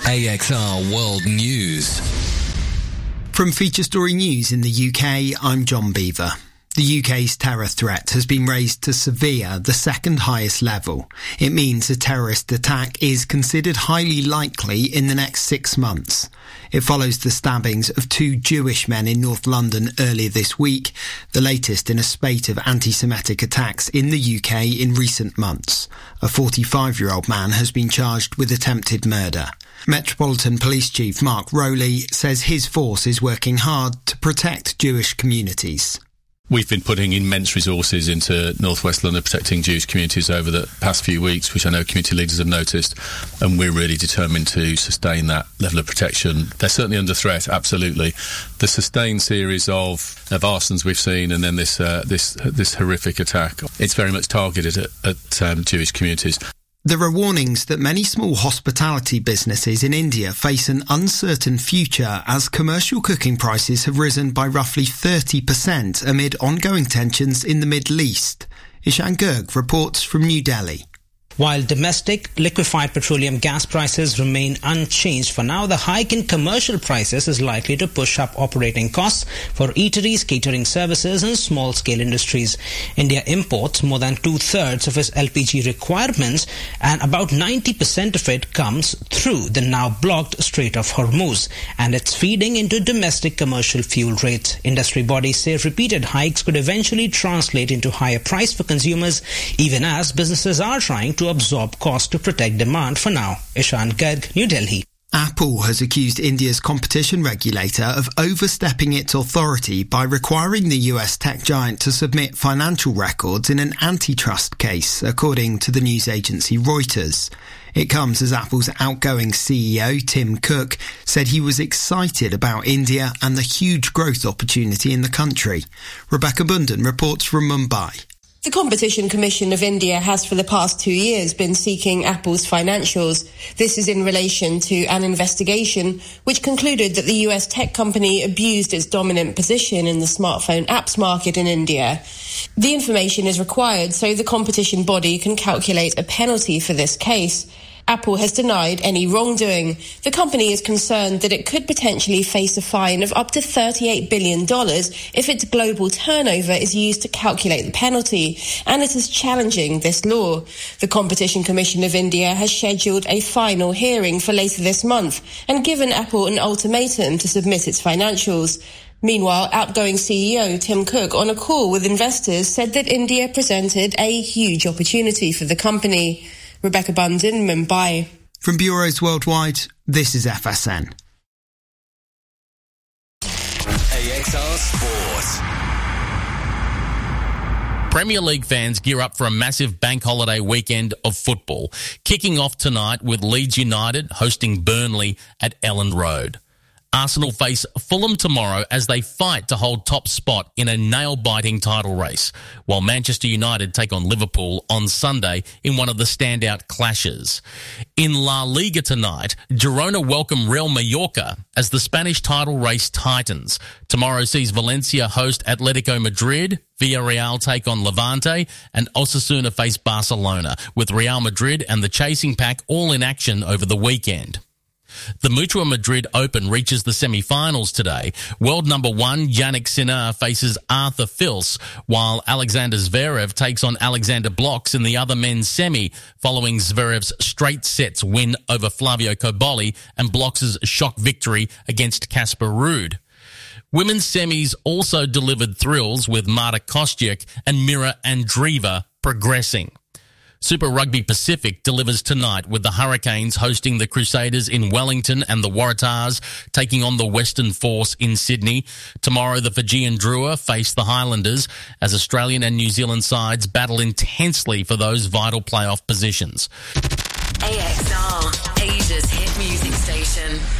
AXR World News. From Feature Story News in the UK, I'm John Beaver. The UK's terror threat has been raised to severe, the second highest level. It means a terrorist attack is considered highly likely in the next 6 months. It follows the stabbings of 2 Jewish men in North London earlier this week, the latest in a spate of anti-Semitic attacks in the UK in recent months. A 45-year-old man has been charged with attempted murder. Metropolitan Police Chief Mark Rowley says his force is working hard to protect Jewish communities. We've been putting immense resources into North West London protecting Jewish communities over the past few weeks, which I know community leaders have noticed, and we're really determined to sustain that level of protection. They're certainly under threat, absolutely. The sustained series of arsons we've seen, and then this horrific attack, it's very much targeted at Jewish communities. There are warnings that many small hospitality businesses in India face an uncertain future as commercial cooking prices have risen by roughly 30% amid ongoing tensions in the Middle East. Ishan Girg reports from New Delhi. While domestic liquefied petroleum gas prices remain unchanged for now, the hike in commercial prices is likely to push up operating costs for eateries, catering services and small-scale industries. India imports more than 2/3 of its LPG requirements, and about 90% of it comes through the now blocked Strait of Hormuz, and it's feeding into domestic commercial fuel rates. Industry bodies say repeated hikes could eventually translate into higher price for consumers, even as businesses are trying to absorb costs to protect demand for now. Ishan Garg, New Delhi. Apple has accused India's competition regulator of overstepping its authority by requiring the US tech giant to submit financial records in an antitrust case, according to the news agency Reuters. It comes as Apple's outgoing CEO, Tim Cook, said he was excited about India and the huge growth opportunity in the country. Rebecca Bundan reports from Mumbai. The Competition Commission of India has for the past 2 years been seeking Apple's financials. This is in relation to an investigation which concluded that the US tech company abused its dominant position in the smartphone apps market in India. The information is required so the competition body can calculate a penalty for this case. Apple has denied any wrongdoing. The company is concerned that it could potentially face a fine of up to $38 billion if its global turnover is used to calculate the penalty, and it is challenging this law. The Competition Commission of India has scheduled a final hearing for later this month and given Apple an ultimatum to submit its financials. Meanwhile, outgoing CEO Tim Cook, on a call with investors, said that India presented a huge opportunity for the company. Rebecca Bundan, Mumbai. From bureaus worldwide, this is FSN. AXR Sport. Premier League fans gear up for a massive bank holiday weekend of football, kicking off tonight with Leeds United hosting Burnley at Elland Road. Arsenal face Fulham tomorrow as they fight to hold top spot in a nail-biting title race, while Manchester United take on Liverpool on Sunday in one of the standout clashes. In La Liga tonight, Girona welcome Real Mallorca as the Spanish title race tightens. Tomorrow sees Valencia host Atletico Madrid, Villarreal take on Levante, and Osasuna face Barcelona, with Real Madrid and the chasing pack all in action over the weekend. The Mutua Madrid Open reaches the semi-finals today. World number 1 Yannick Sinner faces Arthur Fils, while Alexander Zverev takes on Alexander Blocks in the other men's semi, following Zverev's straight sets win over Flavio Cobolli and Blocks' shock victory against Casper Ruud. Women's semis also delivered thrills, with Marta Kostyuk and Mira Andreeva progressing. Super Rugby Pacific delivers tonight, with the Hurricanes hosting the Crusaders in Wellington and the Waratahs taking on the Western Force in Sydney. Tomorrow, the Fijian Drua face the Highlanders as Australian and New Zealand sides battle intensely for those vital playoff positions. AXR, Asia's hit music station.